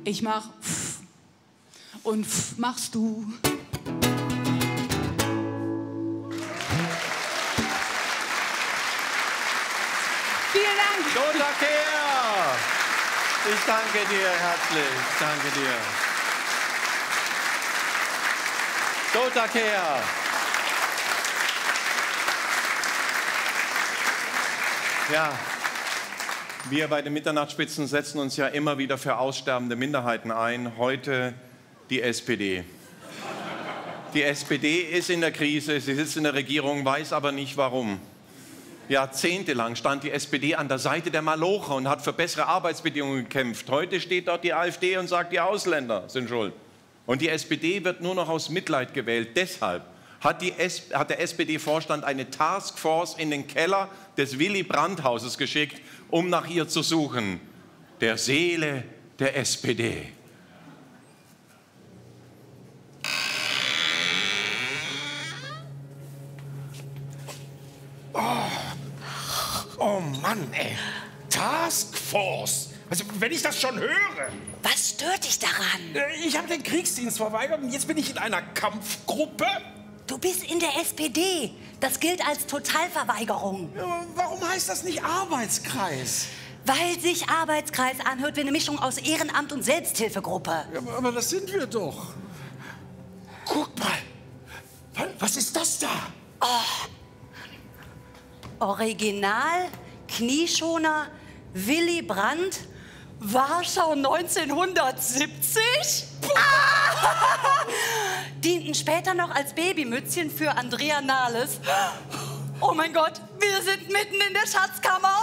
Ich mach und machst du. Vielen Dank. Lothar Kehr. Ich danke dir herzlich. Ich danke dir. Lothar Kehr. Ja, wir bei den Mitternachtsspitzen setzen uns ja immer wieder für aussterbende Minderheiten ein. Heute die SPD. Die SPD ist in der Krise, sie sitzt in der Regierung, weiß aber nicht warum. Jahrzehntelang stand die SPD an der Seite der Malocher und hat für bessere Arbeitsbedingungen gekämpft. Heute steht dort die AfD und sagt, die Ausländer sind schuld. Und die SPD wird nur noch aus Mitleid gewählt. Deshalb hat der SPD-Vorstand eine Taskforce in den Keller des Willy-Brandt-Hauses geschickt, um nach ihr zu suchen. Der Seele der SPD. Oh Mann, ey. Taskforce. Also, wenn ich das schon höre. Was stört dich daran? Ich habe den Kriegsdienst verweigert und jetzt bin ich in einer Kampfgruppe. Du bist in der SPD. Das gilt als Totalverweigerung. Warum heißt das nicht Arbeitskreis? Weil sich Arbeitskreis anhört wie eine Mischung aus Ehrenamt und Selbsthilfegruppe. Ja, aber das sind wir doch. Guck mal. Was ist das da? Original, Knieschoner, Willy Brandt, Warschau 1970? Dienten später noch als Babymützchen für Andrea Nahles. Oh mein Gott, wir sind mitten in der Schatzkammer.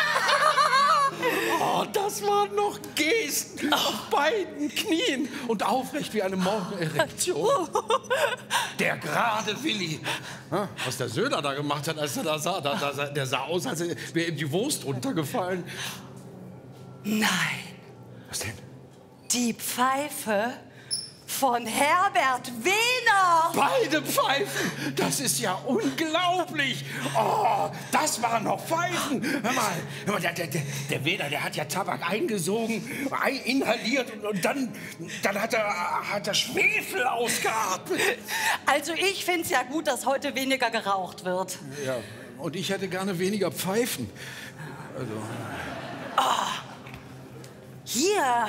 Oh, das waren noch Gesten auf beiden Knien und aufrecht wie eine Morgenerektion. Der gerade Willi, was der Söder da gemacht hat, als er da sah, der sah aus, als wäre ihm die Wurst runtergefallen. Nein. Was denn? Die Pfeife von Herbert Wehner. Beide Pfeifen, das ist ja unglaublich. Oh, das waren noch Pfeifen. Hör mal, der Wehner, der hat ja Tabak eingesogen, inhaliert und dann hat er Schwefel ausgeatmet. Also ich find's ja gut, dass heute weniger geraucht wird. Ja, und ich hätte gerne weniger Pfeifen. Also. Hier.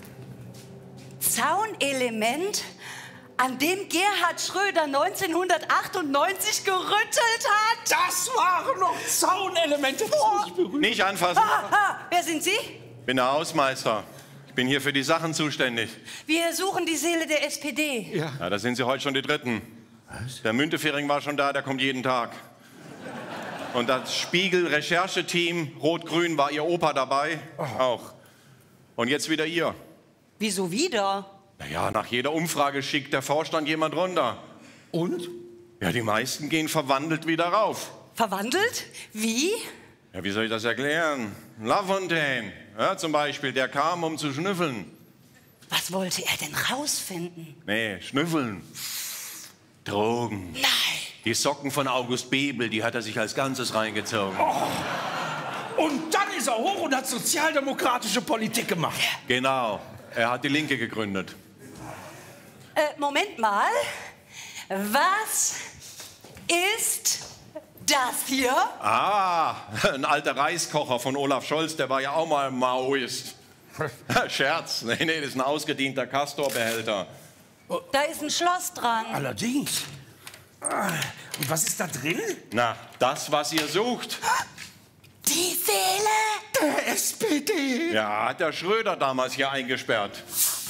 Zaunelement, an dem Gerhard Schröder 1998 gerüttelt hat. Das waren noch Zaunelemente. Nicht anfassen. Wer sind Sie? Ich bin der Hausmeister. Ich bin hier für die Sachen zuständig. Wir suchen die Seele der SPD. Ja, da sind Sie heute schon die Dritten. Was? Der Müntefering war schon da, der kommt jeden Tag. Und das Spiegel-Rechercheteam Rot-Grün war Ihr Opa dabei. Auch. Und jetzt wieder ihr. Wieso wieder? Naja, nach jeder Umfrage schickt der Vorstand jemand runter. Und? Ja, die meisten gehen verwandelt wieder rauf. Verwandelt? Wie? Ja, wie soll ich das erklären? Lafontaine, ja, zum Beispiel, der kam, um zu schnüffeln. Was wollte er denn rausfinden? Nee, schnüffeln. Drogen. Nein. Die Socken von August Bebel, die hat er sich als Ganzes reingezogen. Und dann ist er hoch und hat sozialdemokratische Politik gemacht. Genau, er hat die Linke gegründet. Moment mal. Was ist das hier? Ah, ein alter Reiskocher von Olaf Scholz, der war ja auch mal Maoist. Scherz, nee, das ist ein ausgedienter Castor-Behälter. Da ist ein Schloss dran. Allerdings. Und was ist da drin? Na, das, was ihr sucht. Die Seele der SPD. Ja, hat der Schröder damals hier eingesperrt.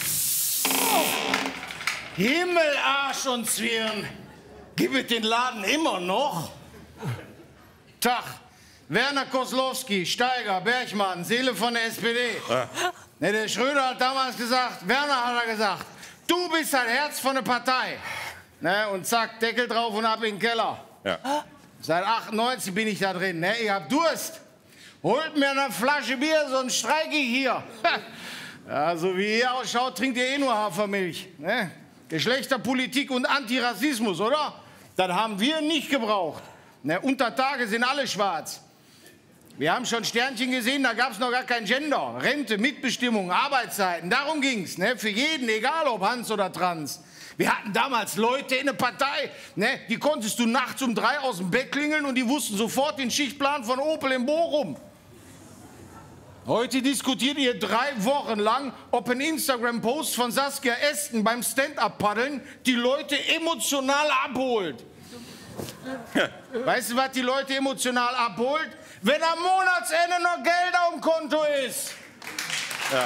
Himmel, Arsch und Zwirn. Gibt es den Laden immer noch? Tag. Werner Koslowski, Steiger, Bergmann, Seele von der SPD. Ne, der Schröder hat damals gesagt, Werner hat er gesagt, du bist das Herz von der Partei. Ne, und zack, Deckel drauf und ab in den Keller. Ja. Seit 98 bin ich da drin. Ne? Ich hab Durst. Holt mir eine Flasche Bier, sonst streike ich hier. Ja, so wie ihr ausschaut, trinkt ihr eh nur Hafermilch. Ne? Geschlechterpolitik und Antirassismus, oder? Das haben wir nicht gebraucht. Ne? Unter Tage sind alle schwarz. Wir haben schon Sternchen gesehen, da gab es noch gar kein Gender. Rente, Mitbestimmung, Arbeitszeiten, darum ging's, ne? Für jeden, egal ob Hans oder Trans. Wir hatten damals Leute in der Partei, ne? Die konntest du nachts um 3 aus dem Bett klingeln und die wussten sofort den Schichtplan von Opel in Bochum. Heute diskutiert ihr 3 Wochen lang, ob ein Instagram-Post von Saskia Esken beim Stand-Up-Paddeln die Leute emotional abholt. Weißt du, was die Leute emotional abholt? Wenn am Monatsende noch Geld auf dem Konto ist. Ja.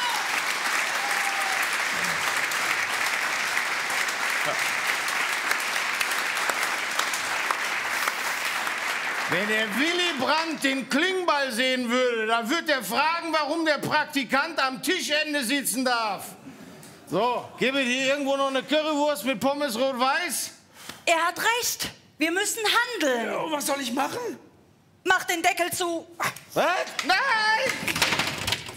Wenn der Willy Brandt den Klingbeil sehen würde, dann würde er fragen, warum der Praktikant am Tischende sitzen darf. So, gebe dir irgendwo noch eine Currywurst mit Pommes rot-weiß? Er hat recht. Wir müssen handeln. Was soll ich machen? Mach den Deckel zu. Was? Nein!